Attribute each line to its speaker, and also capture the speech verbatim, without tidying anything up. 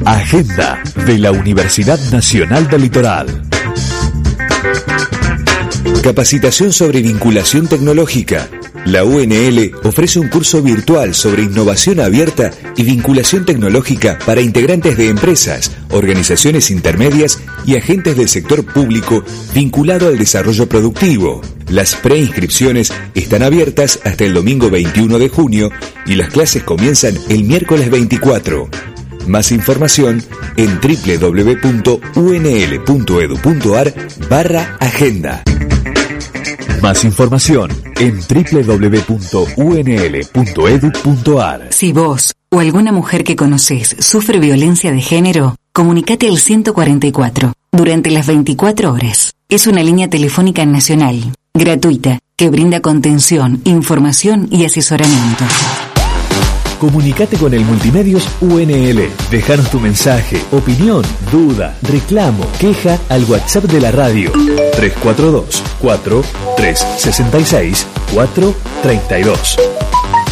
Speaker 1: Agenda de la Universidad Nacional del Litoral. Capacitación sobre vinculación tecnológica. La U N L ofrece un curso virtual sobre innovación abierta y vinculación tecnológica para integrantes de empresas, organizaciones intermedias y agentes del sector público vinculado al desarrollo productivo. Las preinscripciones están abiertas hasta el domingo veintiuno de junio y las clases comienzan el miércoles veinticuatro. Más información en doble u doble u doble u punto u n l punto e d u punto a r barra agenda. Más información en doble u doble u doble u punto u n l punto e d u punto a r.
Speaker 2: Si vos o alguna mujer que conocés sufre violencia de género, comunicate al ciento cuarenta y cuatro durante las veinticuatro horas. Es una línea telefónica nacional, gratuita, que brinda contención, información y asesoramiento.
Speaker 1: Comunicate con el Multimedios U N L. Déjanos tu mensaje, opinión, duda, reclamo, queja al WhatsApp de la radio tres cuatro dos, cuatro, tres seis seis, cuatro tres dos.